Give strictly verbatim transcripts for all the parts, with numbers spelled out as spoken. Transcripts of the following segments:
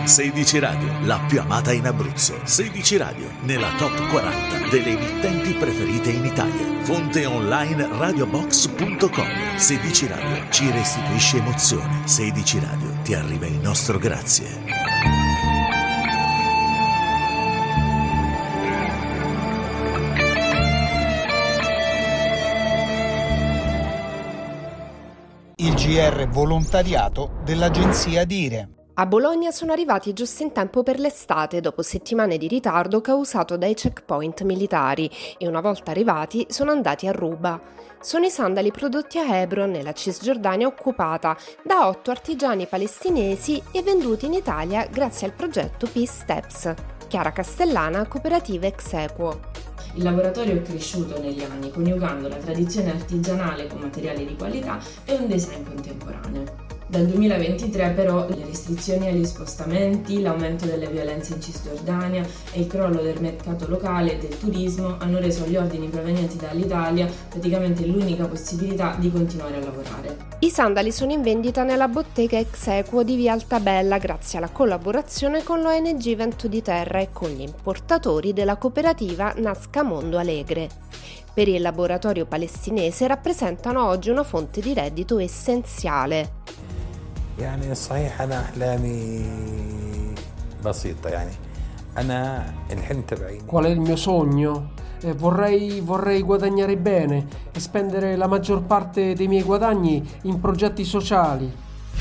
sedici Radio, la più amata in Abruzzo. sedici Radio, nella top quaranta delle emittenti preferite in Italia. Fonte online radiobox punto com. sedici Radio ci restituisce emozione. sedici Radio ti arriva il nostro grazie. Il G R volontariato dell'agenzia Dire. A Bologna sono arrivati giusto in tempo per l'estate, dopo settimane di ritardo causato dai checkpoint militari, e una volta arrivati sono andati a ruba. Sono i sandali prodotti a Hebron, nella Cisgiordania occupata, da otto artigiani palestinesi e venduti in Italia grazie al progetto Peace Steps. Chiara Castellana, cooperativa Exequo. Il laboratorio è cresciuto negli anni, coniugando la tradizione artigianale con materiali di qualità e un design contemporaneo. Dal duemilaventitré però le restrizioni agli spostamenti, l'aumento delle violenze in Cisgiordania e il crollo del mercato locale e del turismo hanno reso gli ordini provenienti dall'Italia praticamente l'unica possibilità di continuare a lavorare. I sandali sono in vendita nella bottega Exequo di Via Altabella grazie alla collaborazione con l'O N G Vento di Terra e con gli importatori della cooperativa Nasca Mondo Alegre. Per il laboratorio palestinese rappresentano oggi una fonte di reddito essenziale. يعني صحيح أنا أحلامي بسيطة يعني أنا الحلم تبعي. Qual è il mio sogno? Eh, vorrei, vorrei guadagnare bene e spendere la maggior parte dei miei guadagni in progetti sociali.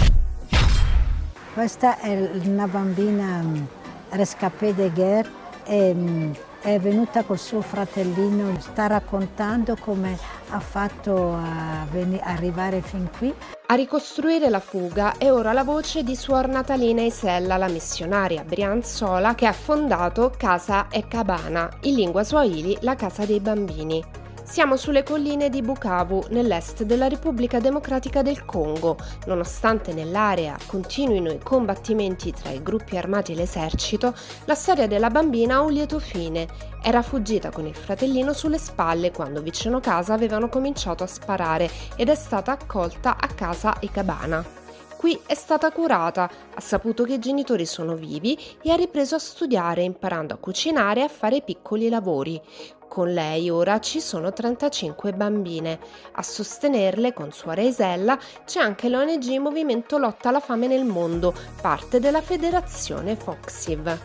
Questa è una bambina rescapé de guerre e è venuta col suo fratellino, sta raccontando come ha fatto a ven- arrivare fin qui. A ricostruire la fuga è ora la voce di Suor Natalina Isella, la missionaria brianzola che ha fondato Casa e Cabana, in lingua swahili la casa dei bambini. Siamo sulle colline di Bukavu, nell'est della Repubblica Democratica del Congo. Nonostante nell'area continuino i combattimenti tra i gruppi armati e l'esercito, la storia della bambina ha un lieto fine. Era fuggita con il fratellino sulle spalle quando vicino casa avevano cominciato a sparare ed è stata accolta a Casa e Cabana. Qui è stata curata, ha saputo che i genitori sono vivi e ha ripreso a studiare, imparando a cucinare e a fare piccoli lavori. Con lei ora ci sono trentacinque bambine. A sostenerle, con Suora Isella, c'è anche l'O N G Movimento Lotta alla Fame nel Mondo, parte della federazione Foxiv.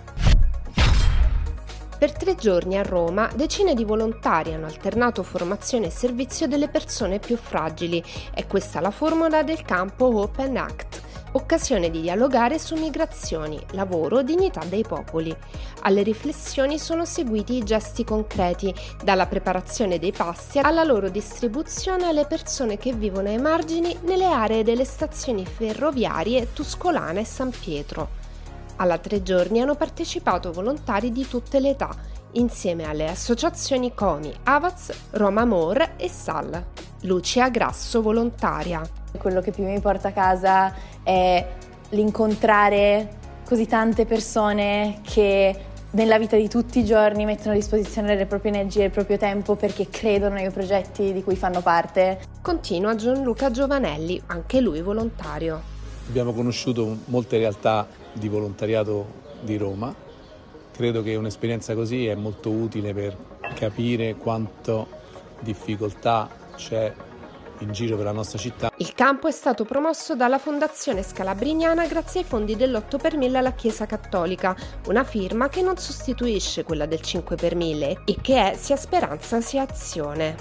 Per tre giorni a Roma, decine di volontari hanno alternato formazione e servizio delle persone più fragili. È questa la formula del campo Open Act. Occasione di dialogare su migrazioni, lavoro, dignità dei popoli. Alle riflessioni sono seguiti i gesti concreti, dalla preparazione dei pasti alla loro distribuzione alle persone che vivono ai margini nelle aree delle stazioni ferroviarie Tuscolana e San Pietro. Alla tre giorni hanno partecipato volontari di tutte le età, insieme alle associazioni CONI, Avaz, Roma More e S A L. Lucia Grasso, volontaria. Quello che più mi porta a casa è l'incontrare così tante persone che nella vita di tutti i giorni mettono a disposizione le proprie energie e il proprio tempo perché credono nei progetti di cui fanno parte. Continua Gianluca Giovanelli, anche lui volontario. Abbiamo conosciuto molte realtà di volontariato di Roma. Credo che un'esperienza così è molto utile per capire quanto difficoltà c'è in giro per la nostra città. Il campo è stato promosso dalla Fondazione Scalabriniana grazie ai fondi dell'otto per mille alla Chiesa Cattolica, una firma che non sostituisce quella del cinque per mille e che è sia speranza sia azione.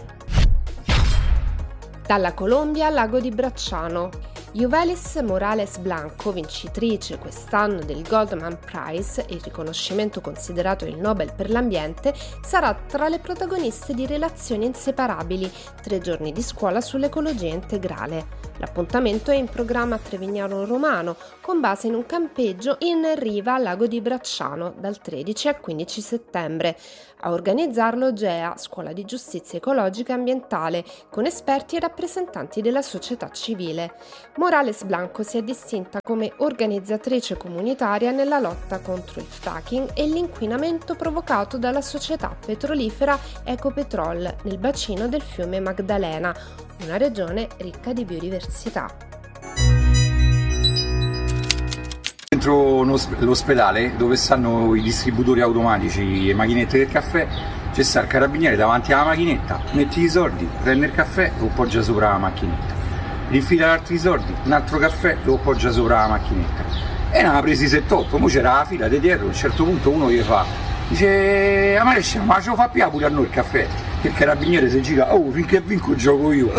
Dalla Colombia al lago di Bracciano. Yuvelis Morales Blanco, vincitrice quest'anno del Goldman Prize, il riconoscimento considerato il Nobel per l'ambiente, sarà tra le protagoniste di Relazioni inseparabili, tre giorni di scuola sull'ecologia integrale. L'appuntamento è in programma a Trevignano Romano, con base in un campeggio in riva al lago di Bracciano, dal tredici al quindici settembre. A organizzarlo G E A, Scuola di Giustizia Ecologica e Ambientale, con esperti e rappresentanti della società civile. Morales Blanco si è distinta come organizzatrice comunitaria nella lotta contro il fracking e l'inquinamento provocato dalla società petrolifera Ecopetrol nel bacino del fiume Magdalena, una regione ricca di biodiversità. dentro l'ospedale dove stanno i distributori automatici, le macchinette del caffè, c'è sta il carabiniere davanti alla macchinetta, metti i soldi, prende il caffè, lo poggia sopra la macchinetta, rifila altri soldi, un altro caffè, lo poggia sopra la macchinetta. E ne aveva presi sette otto, poi c'era la fila di dietro, a un certo punto uno gli fa, dice, a marescia, ma ce lo fa più pure a noi il caffè? Che il carabiniere si gira, oh, finché vinco gioco io.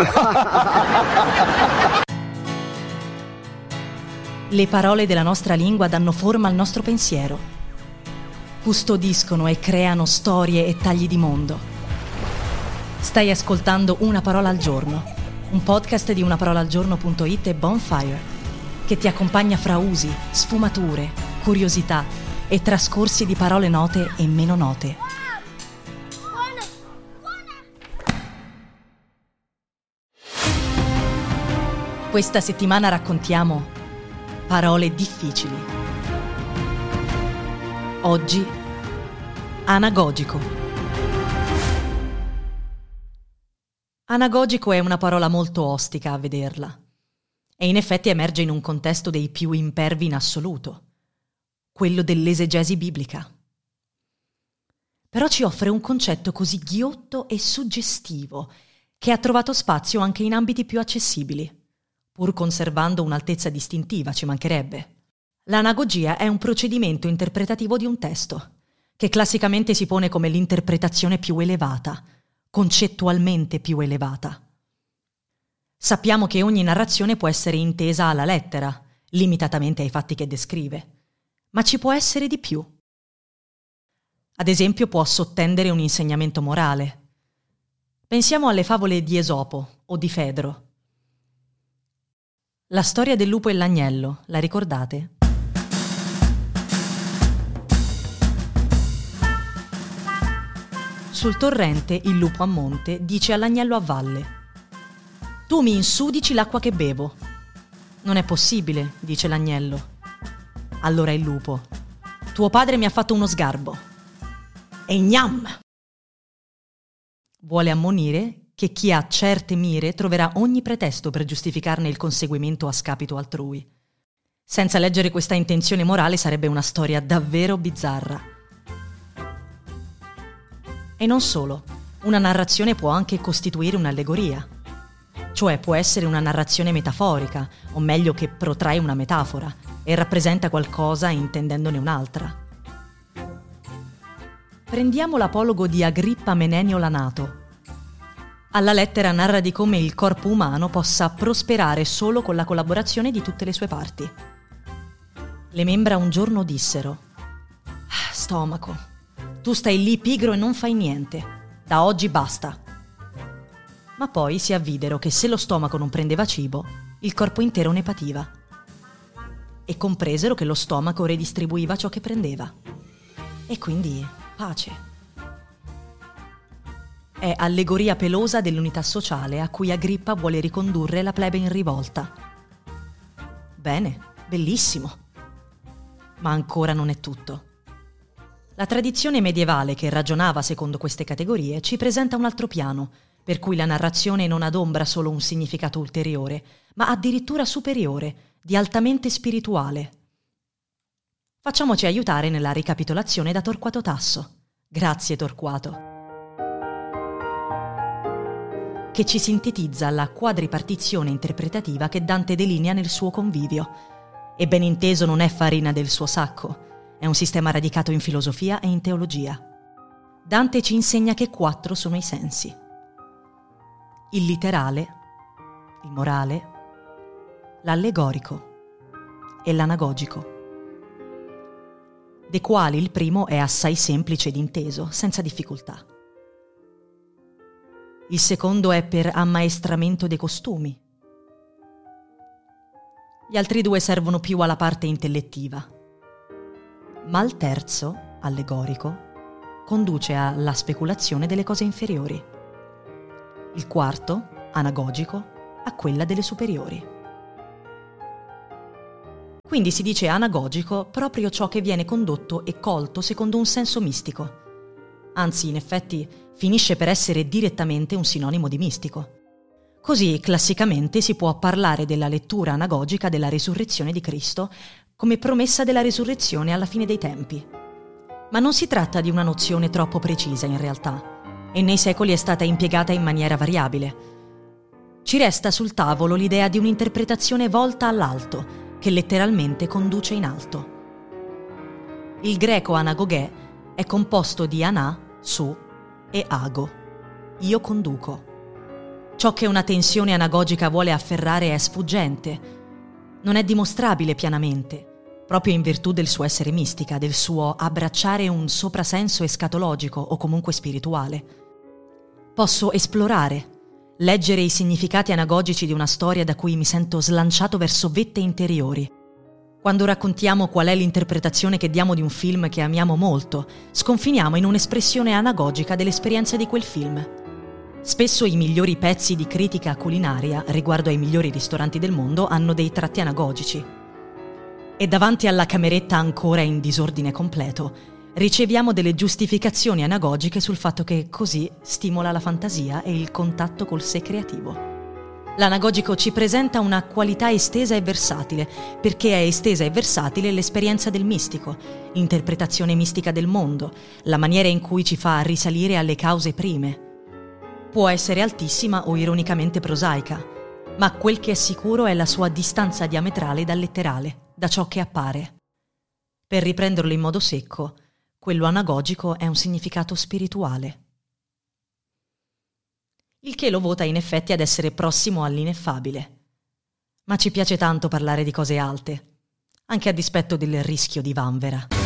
Le parole della nostra lingua danno forma al nostro pensiero, custodiscono e creano storie e tagli di mondo. Stai ascoltando Una parola al giorno, un podcast di unaparolaalgiorno punto it e Bonfire, che ti accompagna fra usi, sfumature, curiosità e trascorsi di parole note e meno note. Questa settimana raccontiamo parole difficili. Oggi, anagogico. Anagogico è una parola molto ostica a vederla e in effetti emerge in un contesto dei più impervi in assoluto, quello dell'esegesi biblica. Però ci offre un concetto così ghiotto e suggestivo che ha trovato spazio anche in ambiti più accessibili, pur conservando un'altezza distintiva, ci mancherebbe. L'anagogia è un procedimento interpretativo di un testo, che classicamente si pone come l'interpretazione più elevata, concettualmente più elevata. Sappiamo che ogni narrazione può essere intesa alla lettera, limitatamente ai fatti che descrive, ma ci può essere di più. Ad esempio può sottendere un insegnamento morale. Pensiamo alle favole di Esopo o di Fedro. La storia del lupo e l'agnello, la ricordate? Sul torrente, il lupo a monte dice all'agnello a valle: «Tu mi insudici l'acqua che bevo». «Non è possibile», dice l'agnello. Allora il lupo: «Tuo padre mi ha fatto uno sgarbo». E gnam! Vuole ammonire che chi ha certe mire troverà ogni pretesto per giustificarne il conseguimento a scapito altrui. Senza leggere questa intenzione morale sarebbe una storia davvero bizzarra. E non solo, una narrazione può anche costituire un'allegoria, cioè può essere una narrazione metaforica, o meglio che protrae una metafora e rappresenta qualcosa intendendone un'altra. Prendiamo l'apologo di Agrippa Menenio Lanato. Alla lettera narra di come il corpo umano possa prosperare solo con la collaborazione di tutte le sue parti. Le membra un giorno dissero: ah, stomaco, tu stai lì pigro e non fai niente. Da oggi basta. Ma poi si avvidero che se lo stomaco non prendeva cibo, il corpo intero ne pativa. E compresero che lo stomaco redistribuiva ciò che prendeva. E quindi pace. È allegoria pelosa dell'unità sociale a cui Agrippa vuole ricondurre la plebe in rivolta. Bene, bellissimo. Ma ancora non è tutto. La tradizione medievale che ragionava secondo queste categorie ci presenta un altro piano, per cui la narrazione non adombra solo un significato ulteriore, ma addirittura superiore, di altamente spirituale. Facciamoci aiutare nella ricapitolazione da Torquato Tasso. Grazie Torquato. Che ci sintetizza la quadripartizione interpretativa che Dante delinea nel suo Convivio. E ben inteso non è farina del suo sacco, è un sistema radicato in filosofia e in teologia. Dante ci insegna che quattro sono i sensi: il literale, il morale, l'allegorico e l'anagogico, dei quali il primo è assai semplice ed inteso, senza difficoltà. Il secondo è per ammaestramento dei costumi. Gli altri due servono più alla parte intellettiva. Ma il terzo, allegorico, conduce alla speculazione delle cose inferiori. Il quarto, anagogico, a quella delle superiori. Quindi si dice anagogico proprio ciò che viene condotto e colto secondo un senso mistico. Anzi, in effetti, finisce per essere direttamente un sinonimo di mistico. Così, classicamente, si può parlare della lettura anagogica della risurrezione di Cristo come promessa della risurrezione alla fine dei tempi. Ma non si tratta di una nozione troppo precisa in realtà, e nei secoli è stata impiegata in maniera variabile. Ci resta sul tavolo l'idea di un'interpretazione volta all'alto, che letteralmente conduce in alto. Il greco anagogè è composto di ana, su, e ago, io conduco. Ciò che una tensione anagogica vuole afferrare è sfuggente, non è dimostrabile pianamente, proprio in virtù del suo essere mistica, del suo abbracciare un soprasenso escatologico o comunque spirituale. Posso esplorare, leggere i significati anagogici di una storia da cui mi sento slanciato verso vette interiori. Quando raccontiamo qual è l'interpretazione che diamo di un film che amiamo molto, sconfiniamo in un'espressione anagogica dell'esperienza di quel film. Spesso i migliori pezzi di critica culinaria riguardo ai migliori ristoranti del mondo hanno dei tratti anagogici. E davanti alla cameretta ancora in disordine completo, riceviamo delle giustificazioni anagogiche sul fatto che così stimola la fantasia e il contatto col sé creativo. L'anagogico ci presenta una qualità estesa e versatile, perché è estesa e versatile l'esperienza del mistico, l'interpretazione mistica del mondo, la maniera in cui ci fa risalire alle cause prime. Può essere altissima o ironicamente prosaica, ma quel che è sicuro è la sua distanza diametrale dal letterale, da ciò che appare. Per riprenderlo in modo secco, quello anagogico è un significato spirituale. Il che lo vota in effetti ad essere prossimo all'ineffabile. Ma ci piace tanto parlare di cose alte, anche a dispetto del rischio di vanvera.